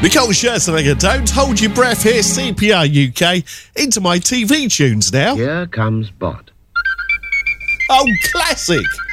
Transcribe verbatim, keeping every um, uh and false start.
Nicole Scherzinger, Don't Hold Your Breath here, C P R U K, into my T V tunes now. Here comes Bod. Oh, classic!